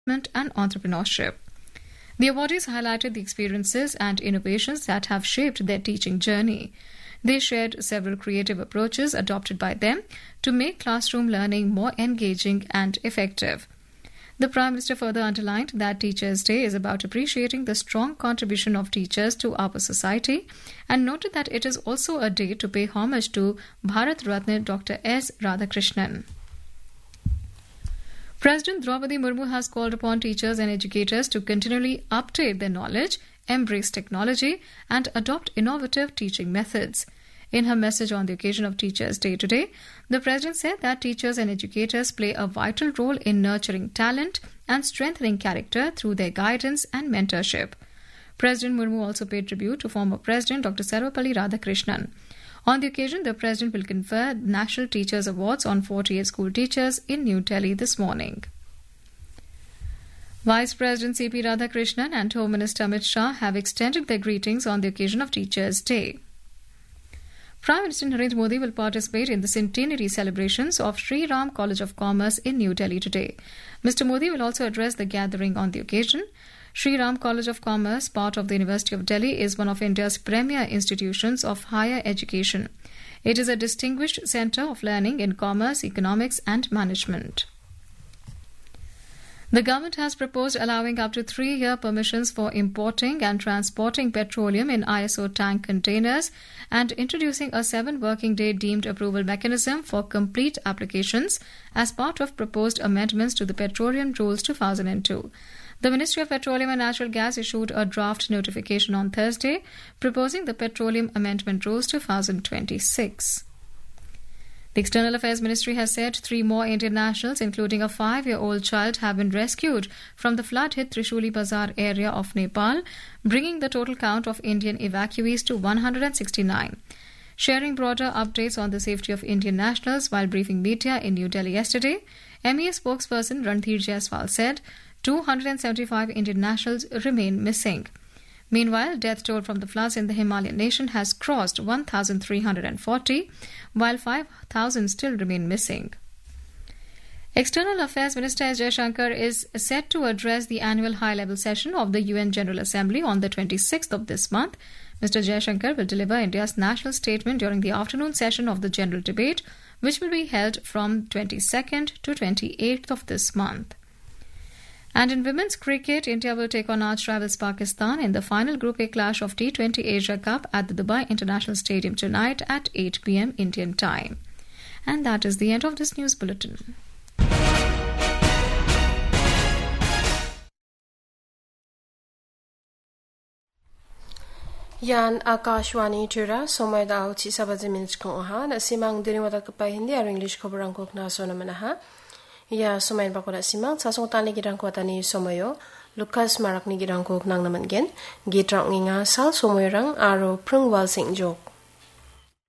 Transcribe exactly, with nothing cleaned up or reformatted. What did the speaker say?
and entrepreneurship. The awardees highlighted the experiences and innovations that have shaped their teaching journey. They shared several creative approaches adopted by them to make classroom learning more engaging and effective. The Prime Minister further underlined that Teachers' Day is about appreciating the strong contribution of teachers to our society and noted that it is also a day to pay homage to Bharat Ratna Doctor S. Radhakrishnan. President Draupadi Murmu has called upon teachers and educators to continually update their knowledge, embrace technology, and adopt innovative teaching methods. In her message on the occasion of Teachers' Day today, the President said that teachers and educators play a vital role in nurturing talent and strengthening character through their guidance and mentorship. President Murmu also paid tribute to former President Doctor Sarvapalli Radhakrishnan. On the occasion, the President will confer National Teachers Awards on forty-eight school teachers in New Delhi this morning. Vice President C P Radhakrishnan and Home Minister Amit Shah have extended their greetings on the occasion of Teachers' Day. Prime Minister Narendra Modi will participate in the centenary celebrations of Sri Ram College of Commerce in New Delhi today. Mister Modi will also address the gathering on the occasion. Sri Ram College of Commerce, part of the University of Delhi, is one of India's premier institutions of higher education. It is a distinguished centre of learning in commerce, economics and management. The government has proposed allowing up to three-year permissions for importing and transporting petroleum in I S O tank containers and introducing a seven-working-day deemed approval mechanism for complete applications as part of proposed amendments to the Petroleum Rules two thousand two. The Ministry of Petroleum and Natural Gas issued a draft notification on Thursday proposing the Petroleum Amendment Rules two thousand twenty-six. The External Affairs Ministry has said three more Indian nationals, including a five-year-old child, have been rescued from the flood-hit Trishuli Bazar area of Nepal, bringing the total count of Indian evacuees to one hundred sixty-nine. Sharing broader updates on the safety of Indian nationals while briefing media in New Delhi yesterday, M E A spokesperson Randhir Jaiswal said two hundred seventy-five Indian nationals remain missing. Meanwhile, death toll from the floods in the Himalayan nation has crossed one thousand three hundred forty, while five thousand still remain missing. External Affairs Minister S. Jaishankar is set to address the annual high-level session of the U N General Assembly on the twenty-sixth of this month. Mister Jaishankar will deliver India's national statement during the afternoon session of the general debate, which will be held from twenty-second to twenty-eighth of this month. And in women's cricket, India will take on arch rivals Pakistan in the final Group A clash of T twenty Asia Cup at the Dubai International Stadium tonight at eight p m Indian time. And that is the end of this news bulletin. Yan Akashwani Tira, Somai Dao Chisabazi Minutes Koha, Simang Diniwata Kapa Hindi or English Kobrang Kokna Sonamanaha. Ya Somain Bakoda Simang, Sasong Tani Girang Kwatani Somoyo, Lucas Marak ni Girang Kok Nang Naman Gen, Gitrang Ninga Sal Somoyrang, Aro Prungwal Sing Jok.